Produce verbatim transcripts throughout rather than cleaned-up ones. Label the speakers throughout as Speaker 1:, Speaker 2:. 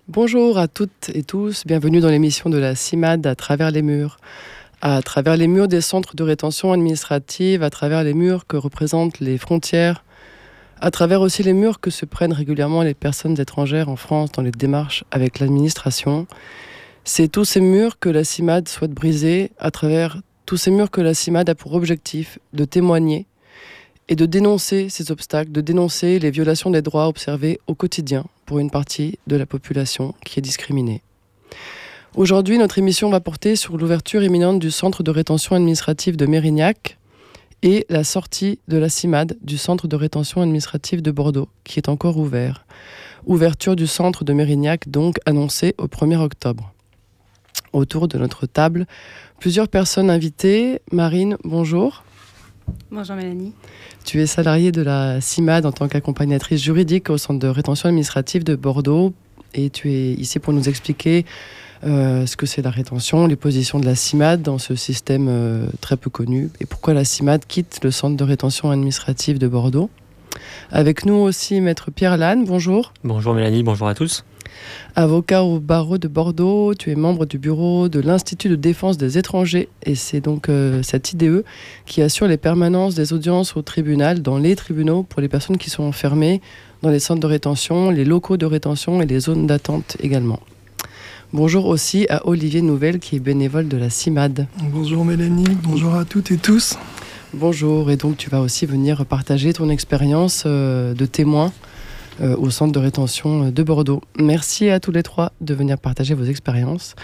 Speaker 1: Bonjour à toutes et tous, bienvenue dans l'émission de la CIMAD à travers les murs. À travers les murs des centres de rétention administrative, à travers les murs que représentent les frontières, à travers aussi les murs que se prennent régulièrement les personnes étrangères en France dans les démarches avec l'administration. C'est tous ces murs que la CIMAD souhaite briser, à travers tous ces murs que la CIMAD a pour objectif de témoigner et de dénoncer ces obstacles, de dénoncer les violations des droits observées au quotidien pour une partie de la population qui est discriminée. Aujourd'hui, notre émission va porter sur l'ouverture imminente du centre de rétention administrative de Mérignac et la sortie de la CIMAD du centre de rétention administrative de Bordeaux, qui est encore ouvert. Ouverture du centre de Mérignac, donc annoncée au premier octobre. Autour de notre table, plusieurs personnes invitées. Marine, bonjour.
Speaker 2: Bonjour Mélanie.
Speaker 1: Tu es salariée de la CIMAD en tant qu'accompagnatrice juridique au centre de rétention administrative de Bordeaux et tu es ici pour nous expliquer euh, ce que c'est la rétention, les positions de la CIMAD dans ce système euh, très peu connu et pourquoi la CIMAD quitte le centre de rétention administrative de Bordeaux. Avec nous aussi Maître Pierre Lannes, bonjour.
Speaker 3: Bonjour Mélanie, bonjour à tous.
Speaker 1: Avocat au barreau de Bordeaux, tu es membre du bureau de l'Institut de défense des étrangers et c'est donc euh, cette I D E qui assure les permanences des audiences au tribunal, dans les tribunaux pour les personnes qui sont enfermées dans les centres de rétention, les locaux de rétention et les zones d'attente également. Bonjour aussi à Olivier Nouvel qui est bénévole de la CIMAD.
Speaker 4: Bonjour Mélanie, bonjour à toutes et tous.
Speaker 1: Bonjour, et donc tu vas aussi venir partager ton expérience euh, de témoin Euh, au centre de rétention de Bordeaux. Merci à tous les trois de venir partager vos expériences.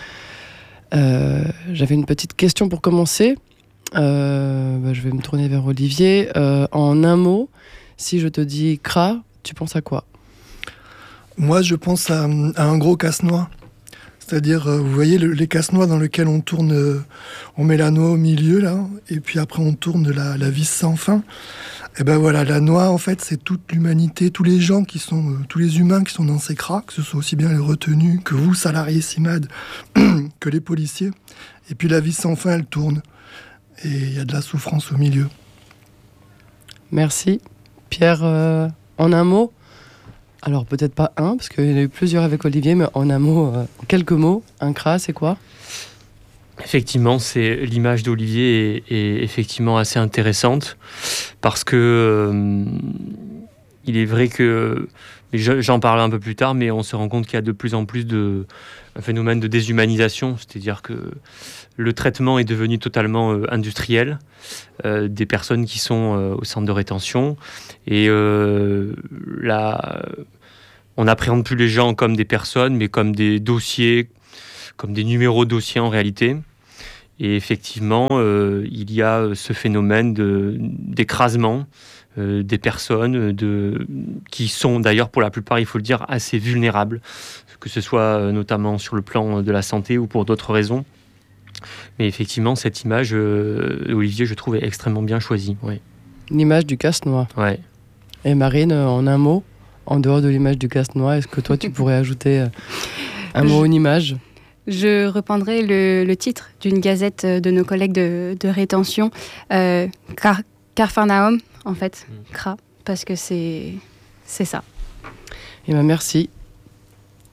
Speaker 1: Euh, j'avais une petite question pour commencer. Euh, bah, je vais me tourner vers Olivier. Euh, en un mot, si je te dis C R A, tu penses à quoi ?
Speaker 4: Moi, je pense à, à un gros casse-noix. C'est-à-dire, euh, vous voyez, le, les casse-noix dans lesquels on tourne, euh, on met la noix au milieu, là, et puis après on tourne la, la vis sans fin. Et ben voilà, la noix, en fait, c'est toute l'humanité, tous les gens qui sont, euh, tous les humains qui sont dans ces C R A, que ce soit aussi bien les retenus que vous, salariés CIMAD, que les policiers. Et puis la vis sans fin, elle tourne. Et il y a de la souffrance au milieu.
Speaker 1: Merci. Pierre, euh, en un mot ? Alors peut-être pas un, parce qu'il y en a eu plusieurs avec Olivier, mais en un mot, euh, en quelques mots, un C R A, c'est quoi ?
Speaker 3: Effectivement, c'est, l'image d'Olivier est, est effectivement assez intéressante parce que euh, il est vrai que, j'en parlerai un peu plus tard, mais on se rend compte qu'il y a de plus en plus de un phénomène de déshumanisation, c'est-à-dire que le traitement est devenu totalement euh, industriel euh, des personnes qui sont euh, au centre de rétention et euh, là, on n'appréhende plus les gens comme des personnes, mais comme des dossiers, comme des numéros de dossiers en réalité. Et effectivement, euh, il y a ce phénomène de, d'écrasement euh, des personnes de, qui sont d'ailleurs pour la plupart, il faut le dire, assez vulnérables, que ce soit euh, notamment sur le plan de la santé ou pour d'autres raisons. Mais effectivement, cette image, euh, Olivier, je trouve, est extrêmement bien choisie. Oui.
Speaker 1: L'image du casse-noix.
Speaker 3: Ouais.
Speaker 1: Et Marine, en un mot, en dehors de l'image du casse-noix, est-ce que toi, tu pourrais ajouter un mot, une image ?
Speaker 2: Je reprendrai le, le titre d'une gazette de nos collègues de, de rétention, euh, Car, Capharnaüm, en fait, mm. C R A, parce que c'est, c'est ça.
Speaker 1: Eh ben merci.